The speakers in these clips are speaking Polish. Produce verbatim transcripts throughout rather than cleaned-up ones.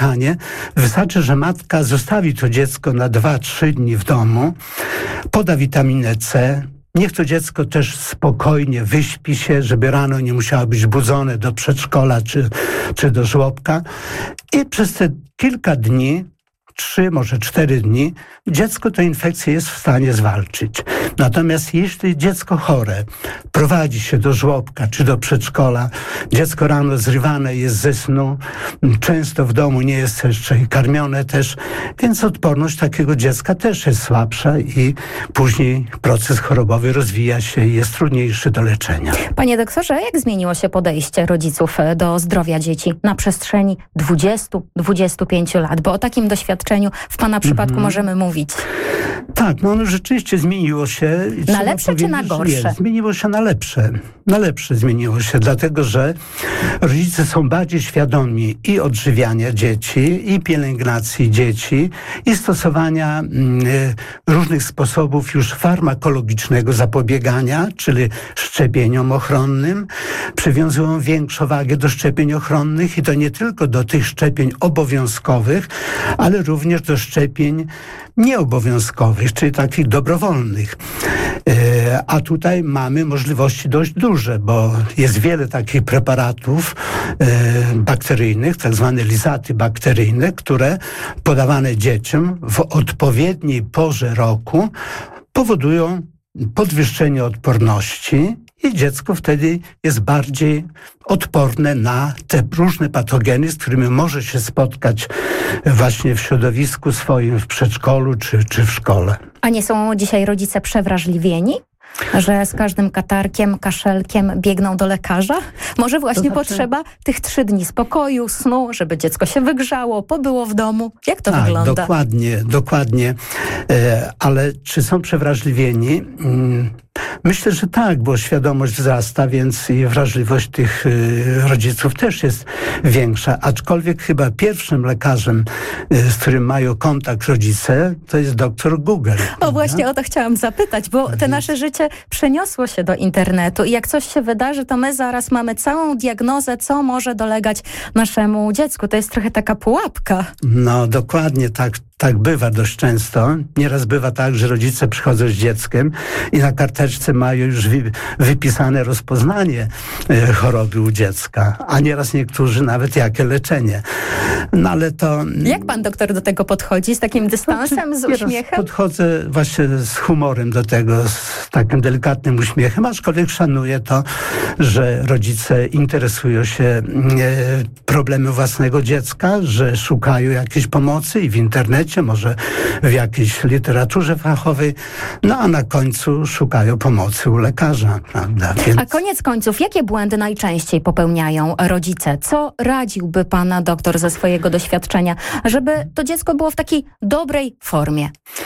oddychanie. Wystarczy, że matka zostawi to dziecko na dwa trzy dni w domu, poda witaminę C. Niech to dziecko też spokojnie wyśpi się, żeby rano nie musiało być budzone do przedszkola czy, czy do żłobka. I przez te kilka dni, trzy, może cztery dni, dziecko tę infekcję jest w stanie zwalczyć. Natomiast jeśli dziecko chore prowadzi się do żłobka czy do przedszkola, dziecko rano zrywane jest ze snu, często w domu nie jest jeszcze karmione też, więc odporność takiego dziecka też jest słabsza i później proces chorobowy rozwija się i jest trudniejszy do leczenia. Panie doktorze, jak zmieniło się podejście rodziców do zdrowia dzieci na przestrzeni dwudziestu do dwudziestu pięciu lat? Bo o takim doświadczeniu w pana przypadku mm-hmm. możemy mówić. Tak, no ono rzeczywiście zmieniło się. Na lepsze czy na gorsze? Nie, zmieniło się na lepsze. Na lepsze zmieniło się, dlatego że rodzice są bardziej świadomi i odżywiania dzieci, i pielęgnacji dzieci, i stosowania y, różnych sposobów już farmakologicznego zapobiegania, czyli szczepieniom ochronnym. Przywiązują większą wagę do szczepień ochronnych i to nie tylko do tych szczepień obowiązkowych, ale również do szczepień nieobowiązkowych, czyli takich dobrowolnych. E, a tutaj mamy możliwości dość duże, bo jest wiele takich preparatów e, bakteryjnych, tak zwane lizaty bakteryjne, które podawane dzieciom w odpowiedniej porze roku powodują podwyższenie odporności i dziecko wtedy jest bardziej odporne na te różne patogeny, z którymi może się spotkać właśnie w środowisku swoim, w przedszkolu czy, czy w szkole. A nie są dzisiaj rodzice przewrażliwieni? Że z każdym katarkiem, kaszelkiem biegną do lekarza? Może właśnie to znaczy... potrzeba tych trzy dni spokoju, snu, żeby dziecko się wygrzało, pobyło w domu? Jak to tak, wygląda? Dokładnie, dokładnie. E, ale czy są przewrażliwieni? Mm, myślę, że tak, bo świadomość wzrasta, więc i wrażliwość tych y, rodziców też jest większa. Aczkolwiek chyba pierwszym lekarzem, y, z którym mają kontakt rodzice, to jest doktor Google. O prawda? właśnie o to chciałam zapytać, bo te nasze życie przeniosło się do internetu i jak coś się wydarzy, to my zaraz mamy całą diagnozę, co może dolegać naszemu dziecku. To jest trochę taka pułapka. No dokładnie tak. Tak bywa dość często. Nieraz bywa tak, że rodzice przychodzą z dzieckiem i na karteczce mają już wy, wypisane rozpoznanie e, choroby u dziecka, a nieraz niektórzy nawet jakie leczenie. No ale to... Jak pan doktor do tego podchodzi? Z takim dystansem, z uśmiechem? Podchodzę właśnie z humorem do tego, z takim delikatnym uśmiechem, aczkolwiek szanuję to, że rodzice interesują się e, problemem własnego dziecka, że szukają jakiejś pomocy i w internecie, może w jakiejś literaturze fachowej, no a na końcu szukają pomocy u lekarza, prawda? Więc... A koniec końców, jakie błędy najczęściej popełniają rodzice? Co radziłby pana doktor ze swojego doświadczenia, żeby to dziecko było w takiej dobrej formie?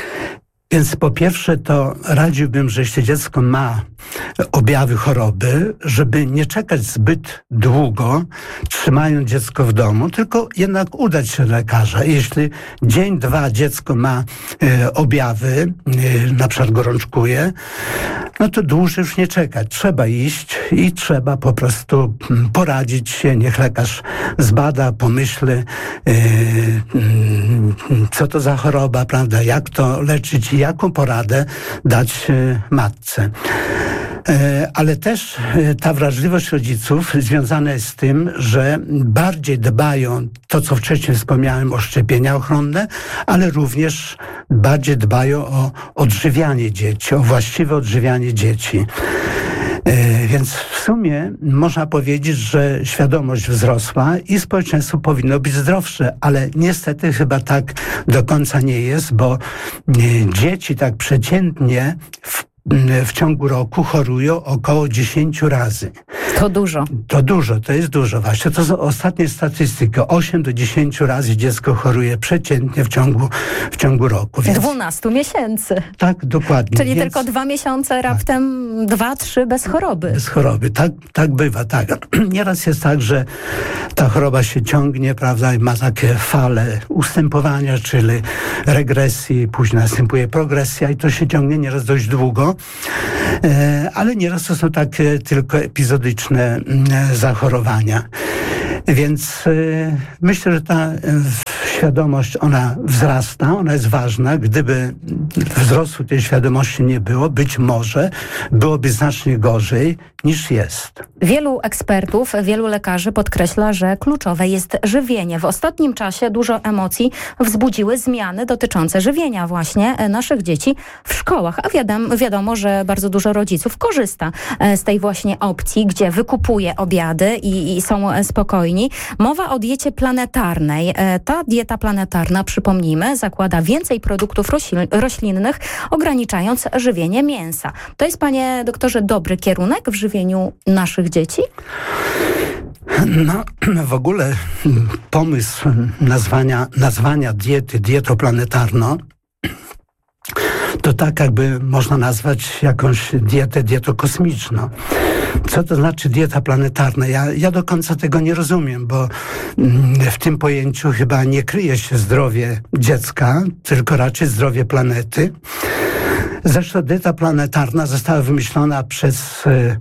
Więc po pierwsze to radziłbym, że jeśli dziecko ma objawy choroby, żeby nie czekać zbyt długo, trzymając dziecko w domu, tylko jednak udać się do lekarza. Jeśli dzień, dwa dziecko ma e, objawy, e, na przykład gorączkuje, no to dłużej już nie czekać. Trzeba iść i trzeba po prostu poradzić się. Niech lekarz zbada, pomyśli, e, co to za choroba, prawda, jak to leczyć i jaką poradę dać e, matce. Ale też ta wrażliwość rodziców związana jest z tym, że bardziej dbają, to co wcześniej wspomniałem, o szczepienia ochronne, ale również bardziej dbają o odżywianie dzieci, o właściwe odżywianie dzieci. Więc w sumie można powiedzieć, że świadomość wzrosła i społeczeństwo powinno być zdrowsze, ale niestety chyba tak do końca nie jest, bo dzieci tak przeciętnie w w ciągu roku chorują około dziesięć razy. To dużo. To dużo, to jest dużo właśnie. To są ostatnie statystyki. osiem do dziesięciu razy dziecko choruje przeciętnie w ciągu, w ciągu roku. Więc... dwunastu miesięcy. Tak, dokładnie. Czyli Więc... tylko dwa miesiące raptem, tak. dwa, trzy bez choroby. Bez choroby, tak, tak bywa, tak. Nieraz jest tak, że ta choroba się ciągnie, prawda, i ma takie fale ustępowania, czyli regresji, później następuje progresja i to się ciągnie nieraz dość długo. Ale nieraz to są takie tylko epizodyczne zachorowania. Więc myślę, że ta świadomość, ona wzrasta, ona jest ważna. Gdyby wzrostu tej świadomości nie było, być może byłoby znacznie gorzej niż jest. Wielu ekspertów, wielu lekarzy podkreśla, że kluczowe jest żywienie. W ostatnim czasie dużo emocji wzbudziły zmiany dotyczące żywienia właśnie naszych dzieci w szkołach. A wiadomo, wiadomo, że bardzo dużo rodziców korzysta z tej właśnie opcji, gdzie wykupuje obiady i, i są spokojni. Mowa o diecie planetarnej. Ta dieta planetarna, przypomnijmy, zakłada więcej produktów roślinnych, ograniczając żywienie mięsa. To jest, panie doktorze, dobry kierunek w żywieniu naszych dzieci? No, w ogóle pomysł nazwania, nazwania diety dietą planetarną to tak jakby można nazwać jakąś dietę dietokosmiczną. Co to znaczy dieta planetarna? Ja, ja do końca tego nie rozumiem, bo w tym pojęciu chyba nie kryje się zdrowie dziecka, tylko raczej zdrowie planety. Zresztą dieta planetarna została wymyślona przez e, e,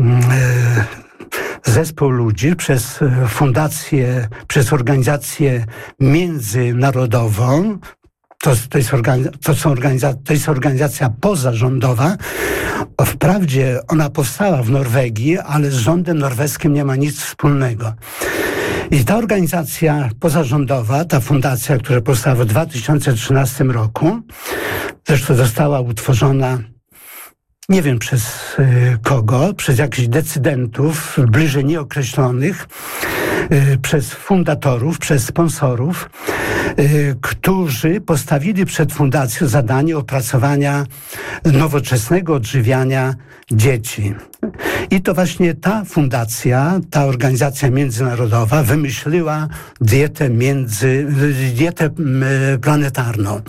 zespół ludzi, przez fundację, przez organizację międzynarodową. To, to, jest organizacja, to, są organizacja, to jest organizacja pozarządowa. Wprawdzie ona powstała w Norwegii, ale z rządem norweskim nie ma nic wspólnego. I ta organizacja pozarządowa, ta fundacja, która powstała w dwa tysiące trzynastym roku, zresztą została utworzona, nie wiem przez y, kogo, przez jakichś decydentów bliżej nieokreślonych, y, przez fundatorów, przez sponsorów, y, którzy postawili przed fundacją zadanie opracowania nowoczesnego odżywiania dzieci. I to właśnie ta fundacja, ta organizacja międzynarodowa wymyśliła dietę, między, dietę y, planetarną.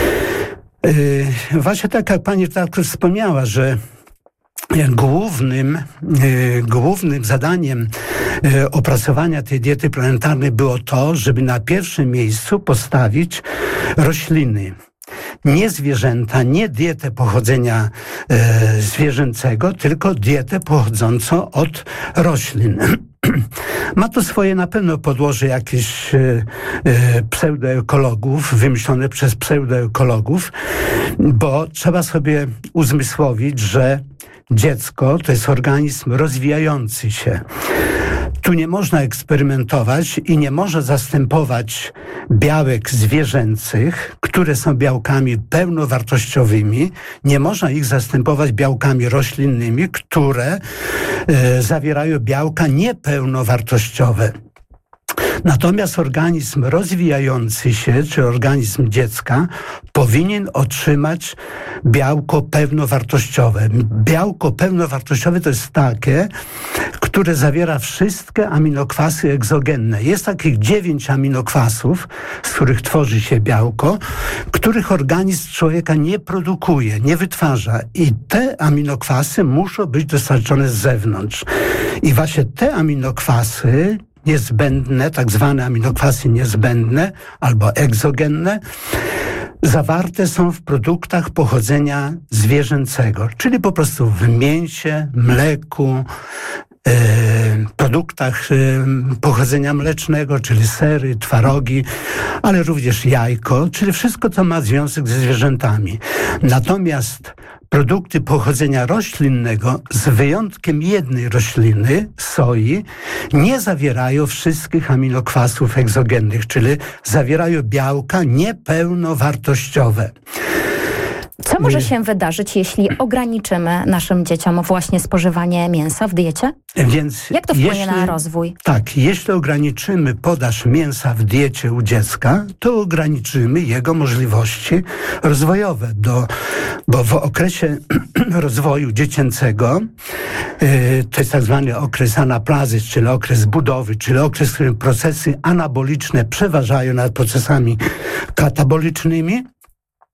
Yy, właśnie tak jak pani redaktor wspomniała, że głównym, yy, głównym zadaniem yy, opracowania tej diety planetarnej było to, żeby na pierwszym miejscu postawić rośliny. Nie zwierzęta, nie dietę pochodzenia e, zwierzęcego, tylko dietę pochodzącą od roślin. Ma to swoje na pewno podłoże jakichś e, e, pseudoekologów, wymyślone przez pseudoekologów, bo trzeba sobie uzmysłowić, że dziecko to jest organizm rozwijający się. Tu nie można eksperymentować i nie można zastępować białek zwierzęcych, które są białkami pełnowartościowymi. Nie można ich zastępować białkami roślinnymi, które e, zawierają białka niepełnowartościowe. Natomiast organizm rozwijający się, czy organizm dziecka, powinien otrzymać białko pełnowartościowe. Białko pełnowartościowe to jest takie, które zawiera wszystkie aminokwasy egzogenne. Jest takich dziewięć aminokwasów, z których tworzy się białko, których organizm człowieka nie produkuje, nie wytwarza. I te aminokwasy muszą być dostarczone z zewnątrz. I właśnie te aminokwasy niezbędne, tak zwane aminokwasy niezbędne albo egzogenne, zawarte są w produktach pochodzenia zwierzęcego, czyli po prostu w mięsie, mleku, e, produktach e, pochodzenia mlecznego, czyli sery, twarogi, ale również jajko, czyli wszystko, co ma związek ze zwierzętami. Natomiast produkty pochodzenia roślinnego, z wyjątkiem jednej rośliny, soi, nie zawierają wszystkich aminokwasów egzogennych, czyli zawierają białka niepełnowartościowe. Co może się wydarzyć, jeśli ograniczymy naszym dzieciom właśnie spożywanie mięsa w diecie? Więc jak to wpłynie jeśli, na rozwój? Tak, jeśli ograniczymy podaż mięsa w diecie u dziecka, to ograniczymy jego możliwości rozwojowe, do, bo w okresie rozwoju dziecięcego, yy, to jest tak zwany okres anaplazy, czyli okres budowy, czyli okres, w którym procesy anaboliczne przeważają nad procesami katabolicznymi.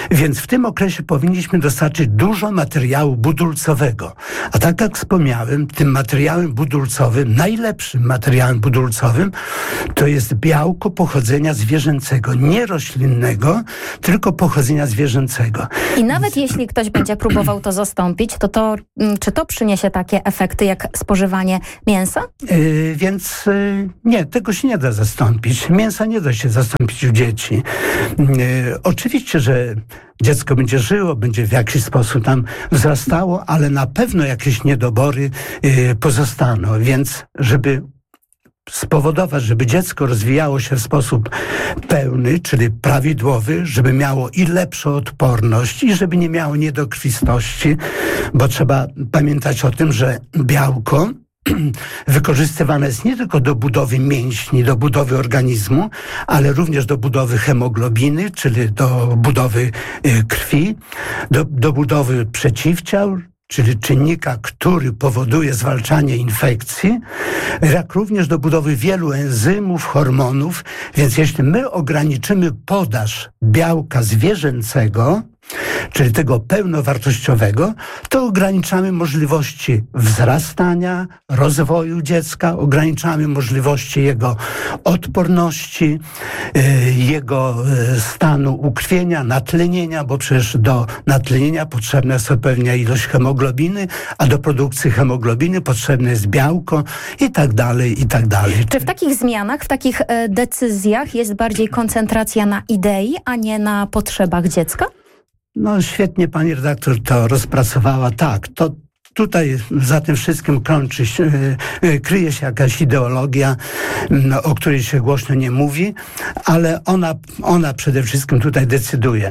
Więc w tym okresie powinniśmy dostarczyć dużo materiału budulcowego. A tak jak wspomniałem, tym materiałem budulcowym, najlepszym materiałem budulcowym, to jest białko pochodzenia zwierzęcego, nie roślinnego, tylko pochodzenia zwierzęcego. I nawet jeśli ktoś będzie próbował to zastąpić, to, to czy to przyniesie takie efekty jak spożywanie mięsa? Yy, więc yy, nie, tego się nie da zastąpić. Mięsa nie da się zastąpić u dzieci. Yy, oczywiście, że dziecko będzie żyło, będzie w jakiś sposób tam wzrastało, ale na pewno jakieś niedobory yy, pozostaną. Więc żeby spowodować, żeby dziecko rozwijało się w sposób pełny, czyli prawidłowy, żeby miało i lepszą odporność, i żeby nie miało niedokrwistości, bo trzeba pamiętać o tym, że białko wykorzystywane jest nie tylko do budowy mięśni, do budowy organizmu, ale również do budowy hemoglobiny, czyli do budowy y, krwi, do, do budowy przeciwciał, czyli czynnika, który powoduje zwalczanie infekcji, jak również do budowy wielu enzymów, hormonów. Więc jeśli my ograniczymy podaż białka zwierzęcego, czyli tego pełnowartościowego, to ograniczamy możliwości wzrastania, rozwoju dziecka, ograniczamy możliwości jego odporności, jego stanu ukrwienia, natlenienia, bo przecież do natlenienia potrzebna jest odpowiednia ilość hemoglobiny, a do produkcji hemoglobiny potrzebne jest białko i tak dalej, i tak dalej. Czy w takich zmianach, w takich decyzjach jest bardziej koncentracja na idei, a nie na potrzebach dziecka? No świetnie pani redaktor to rozpracowała. Tak, to tutaj za tym wszystkim kończy się, kryje się jakaś ideologia, no, o której się głośno nie mówi, ale ona, ona przede wszystkim tutaj decyduje.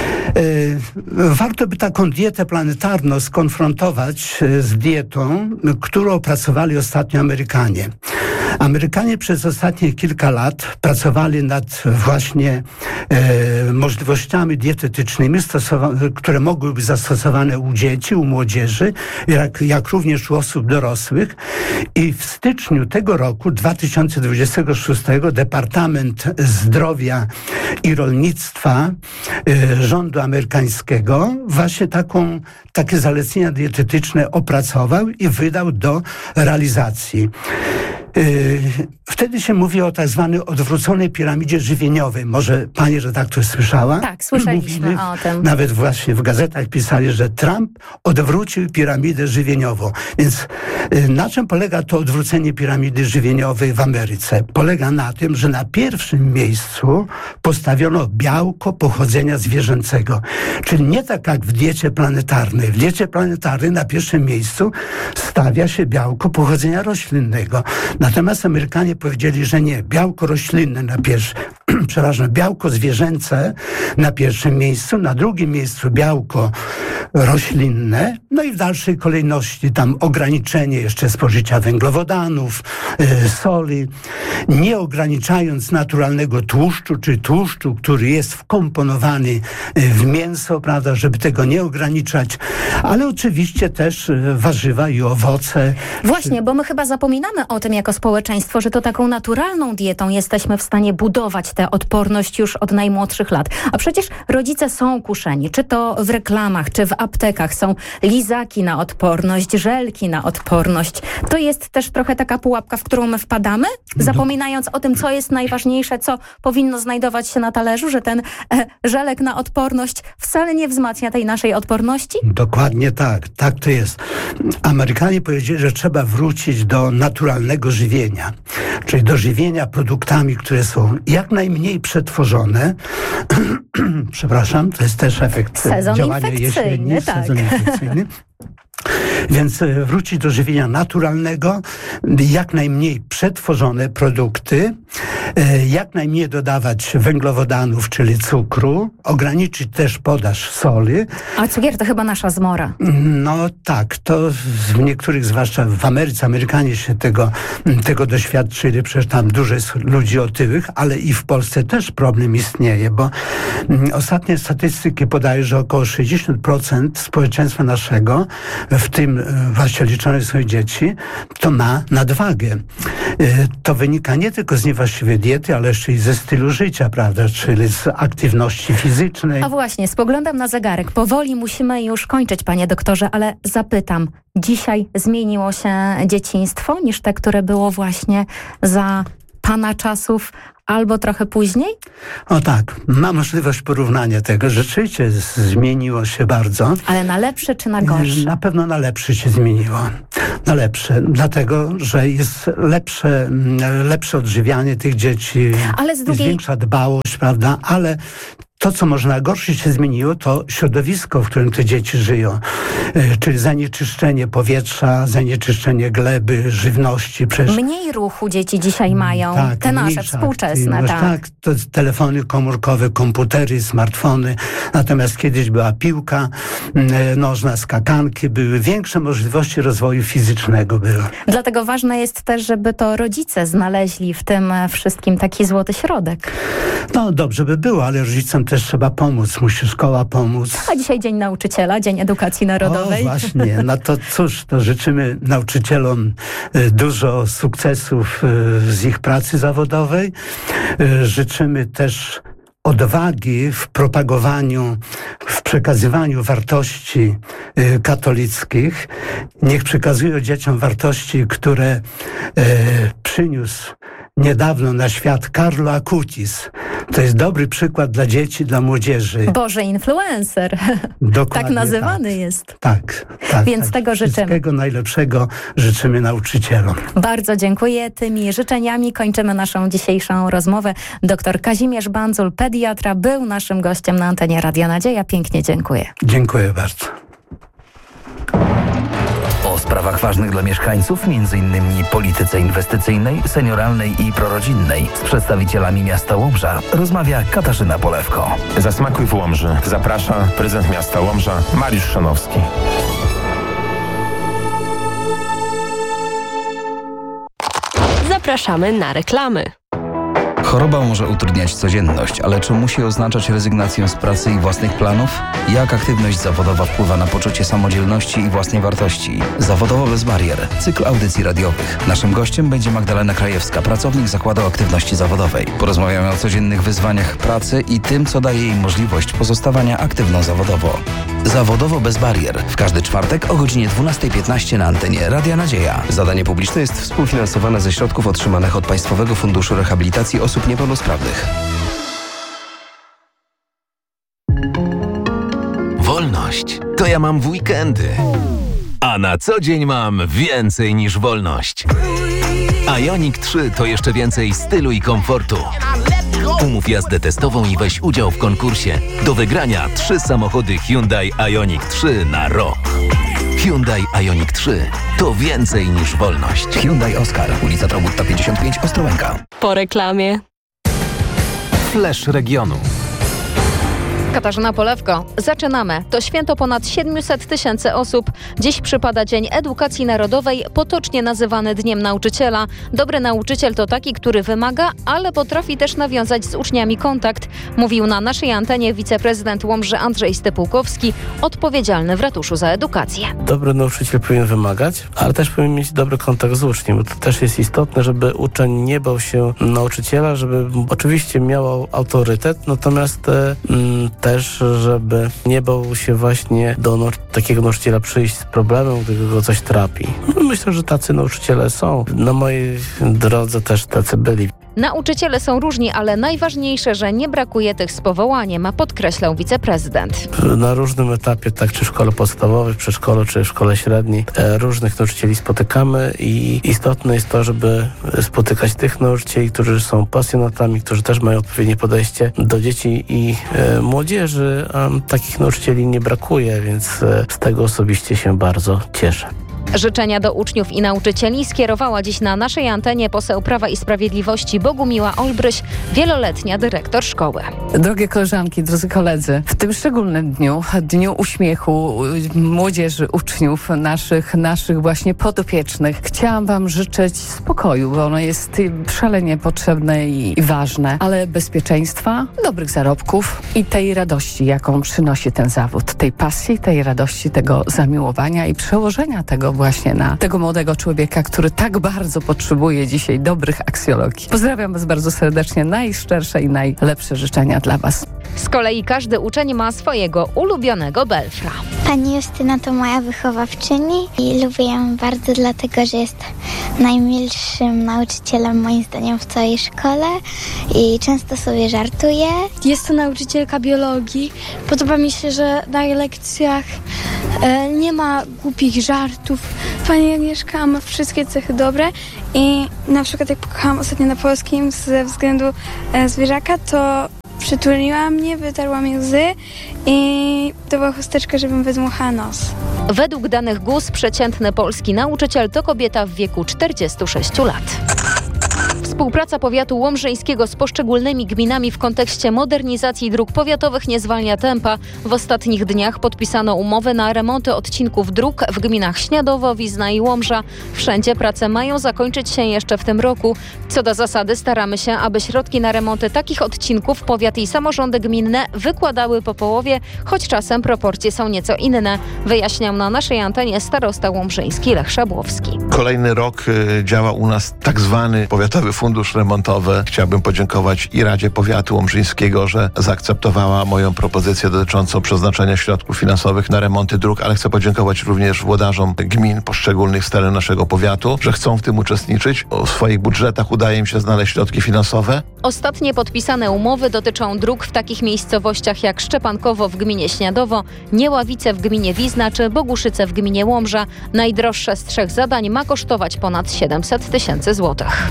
Warto by taką dietę planetarną skonfrontować z dietą, którą opracowali ostatnio Amerykanie. Amerykanie przez ostatnie kilka lat pracowali nad właśnie e, możliwościami dietetycznymi, które mogłyby być zastosowane u dzieci, u młodzieży, jak, jak również u osób dorosłych. I w styczniu tego roku, dwa tysiące dwudziestego szóstego, Departament Zdrowia i Rolnictwa e, rządu amerykańskiego właśnie taką, takie zalecenia dietetyczne opracował i wydał do realizacji. Wtedy się mówi o tak zwanej odwróconej piramidzie żywieniowej. Może pani redaktor słyszała? Tak, słyszeliśmy Mówili, o tym. Nawet właśnie w gazetach pisali, że Trump odwrócił piramidę żywieniową. Więc na czym polega to odwrócenie piramidy żywieniowej w Ameryce? Polega na tym, że na pierwszym miejscu postawiono białko pochodzenia zwierzęcego. Czyli nie tak jak w diecie planetarnej. W diecie planetarnej na pierwszym miejscu stawia się białko pochodzenia roślinnego. Natomiast Amerykanie powiedzieli, że nie, białko roślinne na pierwszym, przepraszam, białko zwierzęce na pierwszym miejscu, na drugim miejscu białko roślinne, no i w dalszej kolejności tam ograniczenie jeszcze spożycia węglowodanów, y, soli, nie ograniczając naturalnego tłuszczu, czy tłuszczu, który jest wkomponowany w mięso, prawda, żeby tego nie ograniczać, ale oczywiście też warzywa i owoce. Właśnie, bo my chyba zapominamy o tym jako społeczeństwo, że to taką naturalną dietą jesteśmy w stanie budować tę odporność już od najmłodszych lat. A przecież rodzice są kuszeni, czy to w reklamach, czy w aptekach są lizaki na odporność, żelki na odporność. To jest też trochę taka pułapka, w którą my wpadamy, zapominając o tym, co jest najważniejsze, co powinno znajdować się na talerzu, że ten e, żelek na odporność wcale nie wzmacnia tej naszej odporności? Dokładnie tak, tak to jest. Amerykanie powiedzieli, że trzeba wrócić do naturalnego żywienia, czyli do żywienia produktami, które są jak najmniej przetworzone. Przepraszam, to jest też efekt sezon działania jesienni, tak. sezon infekcyjny. Więc wrócić do żywienia naturalnego, jak najmniej przetworzone produkty, jak najmniej dodawać węglowodanów, czyli cukru, ograniczyć też podaż soli. A cukier to chyba nasza zmora. No tak, to w niektórych, zwłaszcza w Ameryce, Amerykanie się tego, tego doświadczyli, przecież tam dużo jest ludzi otyłych, ale i w Polsce też problem istnieje, bo ostatnie statystyki podają, że około sześćdziesiąt procent społeczeństwa naszego w tym właśnie liczonych swoich dzieci, to ma nadwagę. To wynika nie tylko z niewłaściwej diety, ale jeszcze i ze stylu życia, prawda, czyli z aktywności fizycznej. A właśnie, spoglądam na zegarek. Powoli musimy już kończyć, panie doktorze, ale zapytam, dzisiaj zmieniło się dzieciństwo niż te, które było właśnie za pana czasów, albo trochę później? O tak, mam możliwość porównania tego. Rzeczywiście zmieniło się bardzo. Ale na lepsze czy na gorsze? Na pewno na lepsze się zmieniło. Na lepsze, dlatego, że jest lepsze, lepsze odżywianie tych dzieci. Ale z drugiej... Jest większa dbałość, prawda? Ale to, co może na gorsze się zmieniło, to środowisko, w którym te dzieci żyją. Czyli zanieczyszczenie powietrza, zanieczyszczenie gleby, żywności. Przecież... Mniej ruchu dzieci dzisiaj mają. Tak, te nasze współczesne. Tak, tak to telefony komórkowe, komputery, smartfony. Natomiast kiedyś była piłka nożna, skakanki. Były większe możliwości rozwoju fizycznego. Było. Dlatego ważne jest też, żeby to rodzice znaleźli w tym wszystkim taki złoty środek. No dobrze by było, ale rodzicom też trzeba pomóc. Musi szkoła pomóc. A dzisiaj Dzień Nauczyciela, Dzień Edukacji Narodowej. O właśnie, no to cóż, to życzymy nauczycielom dużo sukcesów z ich pracy zawodowej. Życzymy też odwagi w propagowaniu, w przekazywaniu wartości y, katolickich. Niech przekazują dzieciom wartości, które y, przyniósł niedawno na świat Carlo Acutis. To jest dobry przykład dla dzieci, dla młodzieży. Boże influencer. Dokładnie tak nazywany tak. jest. Tak, tak. Więc tak. tego życzymy. Wszystkiego najlepszego życzymy nauczycielom. Bardzo dziękuję. Tymi życzeniami kończymy naszą dzisiejszą rozmowę. Doktor Kazimierz Bandzul, pediatra, był naszym gościem na antenie Radia Nadzieja. Pięknie dziękuję. Dziękuję bardzo. O sprawach ważnych dla mieszkańców, między innymi polityce inwestycyjnej, senioralnej i prorodzinnej, z przedstawicielami miasta Łomża rozmawia Katarzyna Polewko. Zasmakuj w Łomży. Zaprasza prezydent miasta Łomża Mariusz Szanowski. Zapraszamy na reklamy. Choroba może utrudniać codzienność, ale czy musi oznaczać rezygnację z pracy i własnych planów? Jak aktywność zawodowa wpływa na poczucie samodzielności i własnej wartości? Zawodowo bez barier. Cykl audycji radiowych. Naszym gościem będzie Magdalena Krajewska, pracownik Zakładu Aktywności Zawodowej. Porozmawiamy o codziennych wyzwaniach pracy i tym, co daje jej możliwość pozostawania aktywną zawodowo. Zawodowo bez barier. W każdy czwartek o godzinie dwunasta piętnaście na antenie Radia Nadzieja. Zadanie publiczne jest współfinansowane ze środków otrzymanych od Państwowego Funduszu Rehabilitacji Osób Niepełnosprawnych. Wolność to ja mam w weekendy, a na co dzień mam więcej niż wolność. Ioniq trzy to jeszcze więcej stylu i komfortu. Umów jazdę testową i weź udział w konkursie. Do wygrania trzy samochody Hyundai Ioniq trzy na rok. Hyundai Ioniq trzy to więcej niż wolność. Hyundai Oscar, ulica Trobutta pięćdziesiąt pięć, Ostrołęka. Po reklamie. Flash regionu. Katarzyna Polewko. Zaczynamy. To święto ponad siedemset tysięcy osób. Dziś przypada Dzień Edukacji Narodowej, potocznie nazywany Dniem Nauczyciela. Dobry nauczyciel to taki, który wymaga, ale potrafi też nawiązać z uczniami kontakt, mówił na naszej antenie wiceprezydent Łomży Andrzej Stypułkowski, odpowiedzialny w ratuszu za edukację. Dobry nauczyciel powinien wymagać, ale też powinien mieć dobry kontakt z uczniem, bo to też jest istotne, żeby uczeń nie bał się nauczyciela, żeby oczywiście miał autorytet, natomiast e, m, też, żeby nie bał się właśnie do no, takiego nauczyciela przyjść z problemem, gdy go coś trapi. Myślę, że tacy nauczyciele są. Na mojej drodze też tacy byli. Nauczyciele są różni, ale najważniejsze, że nie brakuje tych z powołaniem, a podkreślał wiceprezydent. Na różnym etapie, tak czy w szkole podstawowej, w przedszkolu, czy w szkole średniej, różnych nauczycieli spotykamy i istotne jest to, żeby spotykać tych nauczycieli, którzy są pasjonatami, którzy też mają odpowiednie podejście do dzieci i e, młodzieży. A takich nauczycieli nie brakuje, więc e, z tego osobiście się bardzo cieszę. Życzenia do uczniów i nauczycieli skierowała dziś na naszej antenie poseł Prawa i Sprawiedliwości Bogumiła Olbryś, wieloletnia dyrektor szkoły. Drogie koleżanki, drodzy koledzy, w tym szczególnym dniu, dniu uśmiechu młodzieży, uczniów naszych, naszych właśnie podopiecznych, chciałam wam życzyć spokoju, bo ono jest szalenie potrzebne i ważne, ale bezpieczeństwa, dobrych zarobków i tej radości, jaką przynosi ten zawód, tej pasji, tej radości, tego zamiłowania i przełożenia tego właśnie na tego młodego człowieka, który tak bardzo potrzebuje dzisiaj dobrych aksjologii. Pozdrawiam was bardzo serdecznie, najszczersze i najlepsze życzenia dla was. Z kolei każdy uczeń ma swojego ulubionego belfra. Pani Justyna to moja wychowawczyni i lubię ją bardzo dlatego, że jest najmilszym nauczycielem moim zdaniem w całej szkole i często sobie żartuje. Jest to nauczycielka biologii. Podoba mi się, że na jej lekcjach e, nie ma głupich żartów. Pani Agnieszka ma wszystkie cechy dobre i na przykład jak pokochałam ostatnio na polskim ze względu e, zwierzaka, to przytuliła mnie, wytarła mi łzy i dała chusteczkę, żebym wydmuchała nos. Według danych G U S przeciętny polski nauczyciel to kobieta w wieku czterdziestu sześciu lat. Współpraca powiatu łomżyńskiego z poszczególnymi gminami w kontekście modernizacji dróg powiatowych nie zwalnia tempa. W ostatnich dniach podpisano umowy na remonty odcinków dróg w gminach Śniadowo, Wizna i Łomża. Wszędzie prace mają zakończyć się jeszcze w tym roku. Co do zasady staramy się, aby środki na remonty takich odcinków powiat i samorządy gminne wykładały po połowie, choć czasem proporcje są nieco inne. Wyjaśniał na naszej antenie starosta łomżyński Lech Szabłowski. Kolejny rok y, działa u nas tak zwany Powiatowy Fundusz Remontowy. Chciałbym podziękować i Radzie Powiatu Łomżyńskiego, że zaakceptowała moją propozycję dotyczącą przeznaczenia środków finansowych na remonty dróg, ale chcę podziękować również włodarzom gmin poszczególnych z terenu naszego powiatu, że chcą w tym uczestniczyć. W swoich budżetach udaje im się znaleźć środki finansowe. Ostatnie podpisane umowy dotyczą dróg w takich miejscowościach jak Szczepankowo w gminie Śniadowo, Nieławice w gminie Wizna czy Boguszyce w gminie Łomża. Najdroższe z trzech zadań ma kosztować ponad siedemset tysięcy złotych.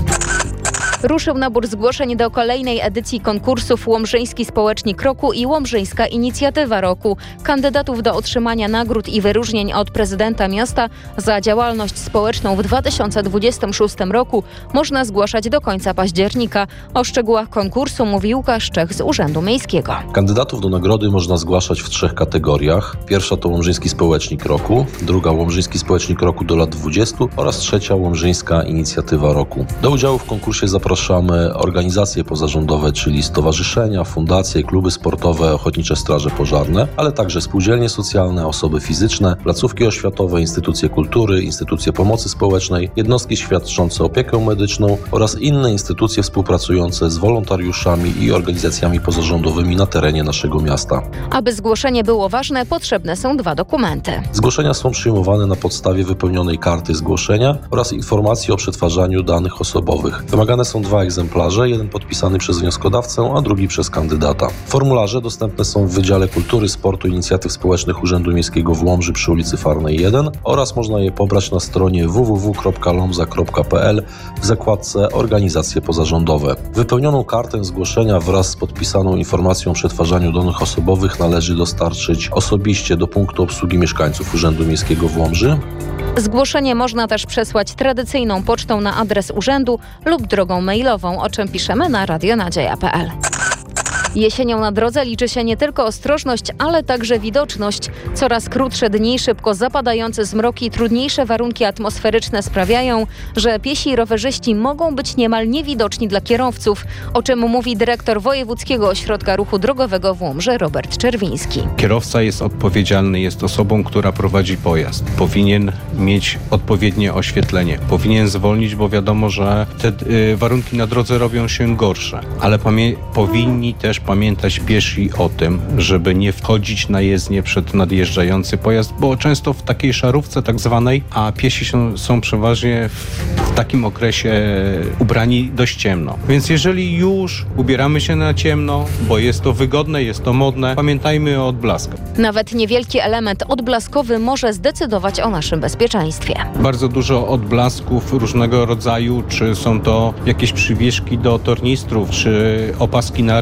Ruszył nabór zgłoszeń do kolejnej edycji konkursów Łomżyński Społecznik Roku i Łomżyńska Inicjatywa Roku. Kandydatów do otrzymania nagród i wyróżnień od prezydenta miasta za działalność społeczną w dwa tysiące dwudziestym szóstym roku można zgłaszać do końca października. O szczegółach konkursu mówi Łukasz Czech z Urzędu Miejskiego. Kandydatów do nagrody można zgłaszać w trzech kategoriach. Pierwsza to Łomżyński Społecznik Roku, druga Łomżyński Społecznik Roku do lat dwudziestu oraz trzecia Łomżyńska Inicjatywa Roku. Do udziału w konkursie zapraszamy Zapraszamy organizacje pozarządowe, czyli stowarzyszenia, fundacje, kluby sportowe, ochotnicze straże pożarne, ale także spółdzielnie socjalne, osoby fizyczne, placówki oświatowe, instytucje kultury, instytucje pomocy społecznej, jednostki świadczące opiekę medyczną oraz inne instytucje współpracujące z wolontariuszami i organizacjami pozarządowymi na terenie naszego miasta. Aby zgłoszenie było ważne, potrzebne są dwa dokumenty. Zgłoszenia są przyjmowane na podstawie wypełnionej karty zgłoszenia oraz informacji o przetwarzaniu danych osobowych. Wymagane są dwa egzemplarze, jeden podpisany przez wnioskodawcę, a drugi przez kandydata. Formularze dostępne są w Wydziale Kultury, Sportu i Inicjatyw Społecznych Urzędu Miejskiego w Łomży przy ulicy Farnej jeden oraz można je pobrać na stronie w w w kropka lomza kropka p l w zakładce Organizacje pozarządowe. Wypełnioną kartę zgłoszenia wraz z podpisaną informacją o przetwarzaniu danych osobowych należy dostarczyć osobiście do punktu obsługi mieszkańców Urzędu Miejskiego w Łomży. Zgłoszenie można też przesłać tradycyjną pocztą na adres urzędu lub drogą mailową, o czym piszemy na radionadzieja kropka p l. Jesienią na drodze liczy się nie tylko ostrożność, ale także widoczność. Coraz krótsze dni, szybko zapadające zmroki i trudniejsze warunki atmosferyczne sprawiają, że piesi i rowerzyści mogą być niemal niewidoczni dla kierowców, o czym mówi dyrektor Wojewódzkiego Ośrodka Ruchu Drogowego w Łomży Robert Czerwiński. Kierowca jest odpowiedzialny, jest osobą, która prowadzi pojazd. Powinien mieć odpowiednie oświetlenie. Powinien zwolnić, bo wiadomo, że te y, warunki na drodze robią się gorsze. Ale pamię- powinni też pamiętać piesi o tym, żeby nie wchodzić na jezdnię przed nadjeżdżający pojazd, bo często w takiej szarówce tak zwanej, a piesi są, są przeważnie w, w takim okresie ubrani dość ciemno. Więc jeżeli już ubieramy się na ciemno, bo jest to wygodne, jest to modne, pamiętajmy o odblaskach. Nawet niewielki element odblaskowy może zdecydować o naszym bezpieczeństwie. Bardzo dużo odblasków różnego rodzaju, czy są to jakieś przywieszki do tornistrów, czy opaski na rękawy,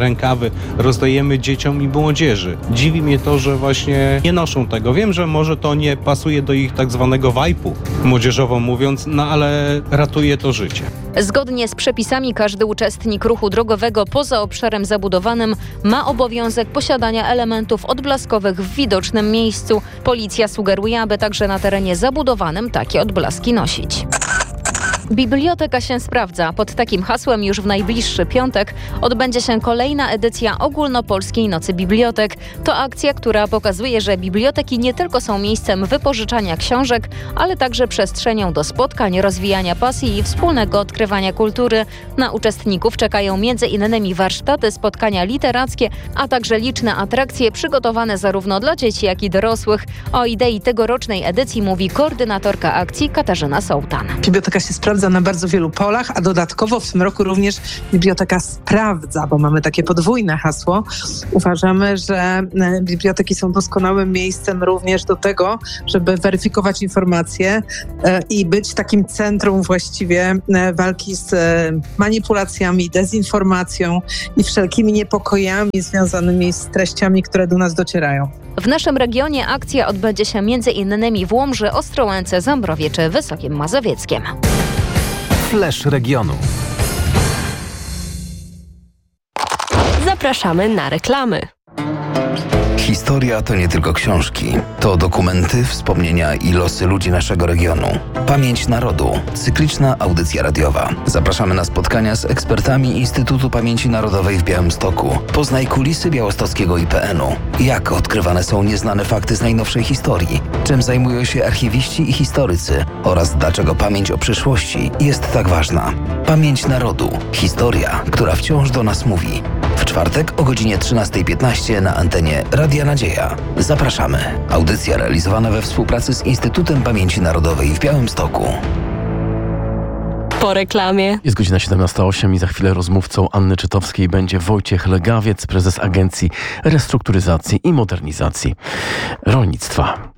rozdajemy dzieciom i młodzieży. Dziwi mnie to, że właśnie nie noszą tego. Wiem, że może to nie pasuje do ich tak zwanego wajpu, młodzieżowo mówiąc, no ale ratuje to życie. Zgodnie z przepisami każdy uczestnik ruchu drogowego poza obszarem zabudowanym ma obowiązek posiadania elementów odblaskowych w widocznym miejscu. Policja sugeruje, aby także na terenie zabudowanym takie odblaski nosić. Biblioteka się sprawdza. Pod takim hasłem już w najbliższy piątek odbędzie się kolejna edycja Ogólnopolskiej Nocy Bibliotek. To akcja, która pokazuje, że biblioteki nie tylko są miejscem wypożyczania książek, ale także przestrzenią do spotkań, rozwijania pasji i wspólnego odkrywania kultury. Na uczestników czekają między innymi warsztaty, spotkania literackie, a także liczne atrakcje przygotowane zarówno dla dzieci, jak i dorosłych. O idei tegorocznej edycji mówi koordynatorka akcji Katarzyna Sołtan. Biblioteka się sprawdza na bardzo wielu polach, a dodatkowo w tym roku również biblioteka sprawdza, bo mamy takie podwójne hasło. Uważamy, że biblioteki są doskonałym miejscem również do tego, żeby weryfikować informacje i być takim centrum właściwie walki z manipulacjami, dezinformacją i wszelkimi niepokojami związanymi z treściami, które do nas docierają. W naszym regionie akcja odbędzie się między innymi w Łomży, Ostrołęce, Zambrowie czy Wysokim Mazowieckiem. Flash regionu. Zapraszamy na reklamy. Historia to nie tylko książki. To dokumenty, wspomnienia i losy ludzi naszego regionu. Pamięć Narodu. Cykliczna audycja radiowa. Zapraszamy na spotkania z ekspertami Instytutu Pamięci Narodowej w Białymstoku. Poznaj kulisy białostockiego I P N u. Jak odkrywane są nieznane fakty z najnowszej historii. Czym zajmują się archiwiści i historycy. Oraz dlaczego pamięć o przyszłości jest tak ważna. Pamięć Narodu. Historia, która wciąż do nas mówi. W czwartek o godzinie trzynasta piętnaście na antenie Radia Nadzieja. Zapraszamy. Audycja realizowana we współpracy z Instytutem Pamięci Narodowej w Białymstoku. Po reklamie. Jest godzina siedemnasta osiem i za chwilę rozmówcą Anny Czytowskiej będzie Wojciech Legawiec, prezes Agencji Restrukturyzacji i Modernizacji Rolnictwa.